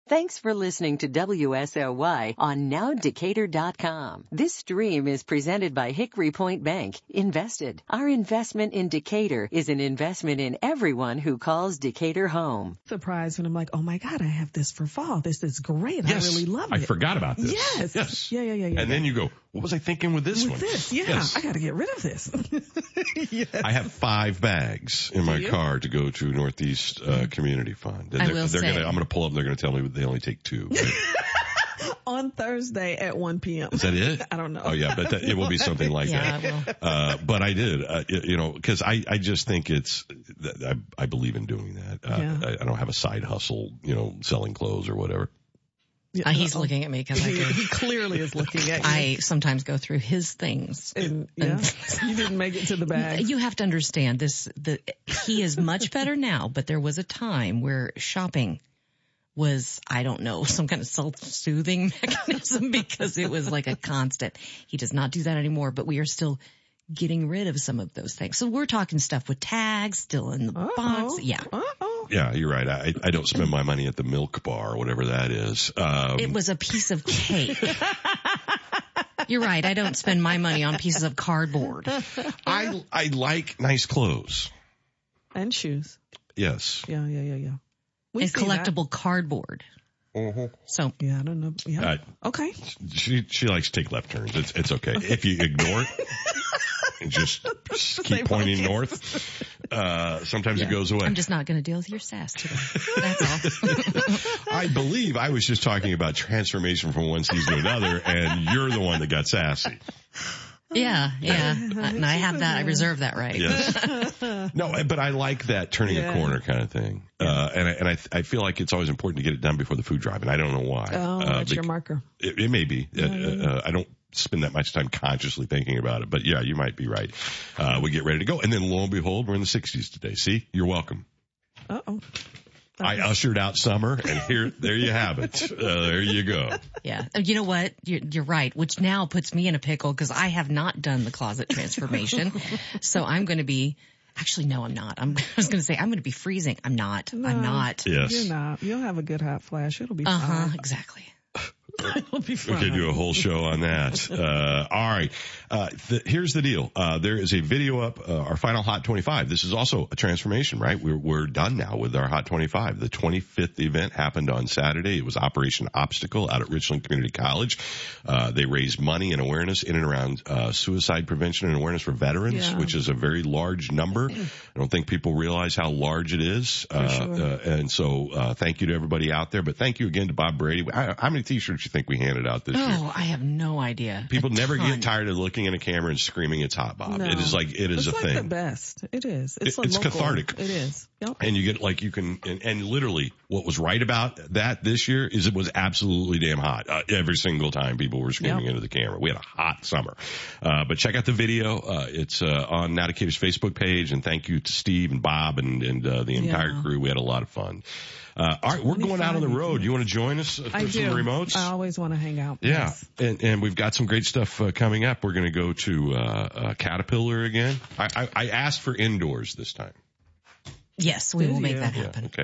Thanks for listening to WSOY on NowDecatur.com. This stream is presented by Hickory Point Bank. Invested. Our investment in Decatur is an investment in everyone who calls Decatur home. Surprised when I'm like, oh my God, I have this for fall. This is great. Yes, I really love it. I forgot about this. Yes. Yeah. And then you go, what was I thinking with this one? Yes. I got to get rid of this. Yes. I have 5 bags in my car to go to Northeast Community Fund. And I'm going to pull up and they're going to tell me they only take 2. Right? On Thursday at 1 p.m. Is that it? I don't know. Oh, yeah, but it will be something like that. It will. But I did, because I just think I believe in doing that. I don't have a side hustle, selling clothes or whatever. Yeah, he's looking at me because he clearly is looking at you. I sometimes go through his things. And you didn't make it to the bag. You have to understand he is much better now, but there was a time where shopping was, I don't know, some kind of self-soothing mechanism because it was like a constant. He does not do that anymore, but we are still getting rid of some of those things. So we're talking stuff with tags still in the box. Yeah. Yeah, you're right. I don't spend my money at the Milk Bar or whatever that is. It was a piece of cake. You're right. I don't spend my money on pieces of cardboard. I like nice clothes. And shoes. Yes. Yeah. And collectible cardboard. Mm-hmm. So. Yeah, I don't know. Yeah. Okay. She likes to take left turns. It's okay. If you ignore it and just keep pointing north, sometimes it goes away. I'm just not going to deal with your sass today. That's all. I believe I was just talking about transformation from one season to another, and you're the one that got sassy. Yeah. And I have that. I reserve that right. Yes. No, but I like that turning a corner kind of thing. And I feel like it's always important to get it done before the food drive, and I don't know why. Oh, that's your marker. It may be. I don't spend that much time consciously thinking about it, but yeah, you might be right. We get ready to go, and then lo and behold, we're in the 60s today. See? You're welcome. Uh-oh. I ushered out summer, and there you have it. There you go. Yeah. You know what? You're right, which now puts me in a pickle because I have not done the closet transformation. So I'm going to be, actually, no, I'm not. I was going to say I'm going to be freezing. I'm not. No, I'm not. Yes. You're not. You'll have a good hot flash. It'll be fine. Exactly. It'll be fine. We could do a whole show on that. All right. Here's the deal. There is a video up, our final Hot 25. This is also a transformation, right? We're done now with our Hot 25. The 25th event happened on Saturday. It was Operation Obstacle out at Richland Community College. They raised money and awareness in and around suicide prevention and awareness for veterans, which is a very large number. I don't think people realize how large it is. And so thank you to everybody out there. But thank you again to Bob Brady. How many T-shirts you think we handed out this year? Oh, I have no idea. People never get tired of looking at a camera and screaming it's hot, Bob. No. It is it's a like thing. The best. It is. It's cathartic. It is. Yep. And you get and literally what was right about that this year is it was absolutely damn hot. Every single time people were screaming into the camera. We had a hot summer. But check out the video. It's on Now Decatur's Facebook page, and thank you to Steve and Bob and the entire crew. We had a lot of fun. All right, we're going out on the road. You want to join us for some remotes? I always want to hang out. Yeah, yes. and we've got some great stuff coming up. We're going to go to Caterpillar again. I asked for indoors this time. Yes, we will make that happen. Okay.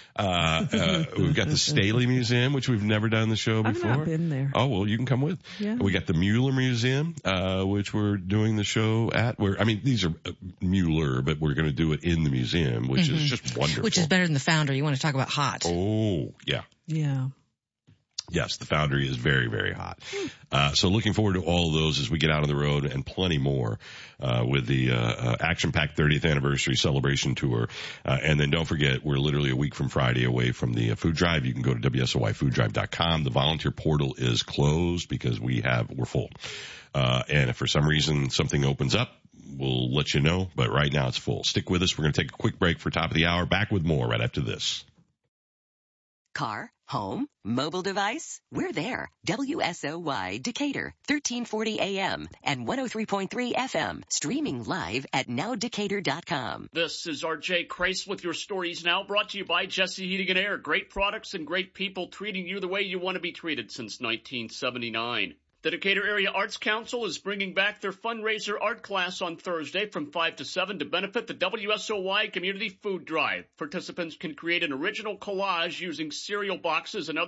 We've got the Staley Museum, which we've never done the show before. I've not been there. Oh, well, you can come with. Yeah. We got the Mueller Museum, which we're doing the show at. These are Mueller, but we're going to do it in the museum, which is just wonderful. Which is better than the Foundry. You want to talk about hot. Oh, yeah. Yeah. Yes, the Foundry is very, very hot. So looking forward to all of those as we get out on the road and plenty more, with the, action-packed 30th anniversary celebration tour. And then don't forget, we're literally a week from Friday away from the food drive. You can go to WSOYfooddrive.com. The volunteer portal is closed because we're full. And if for some reason something opens up, we'll let you know. But right now it's full. Stick with us. We're going to take a quick break for top of the hour. Back with more right after this. Car, home, mobile device, we're there. WSOY Decatur, 1340 AM and 103.3 FM, streaming live at NowDecatur.com. This is RJ Christ with your stories now, brought to you by Jesse Heating and Air. Great products and great people treating you the way you want to be treated since 1979. The Decatur Area Arts Council is bringing back their fundraiser art class on Thursday from 5 to 7 to benefit the WSOY Community Food Drive. Participants can create an original collage using cereal boxes and other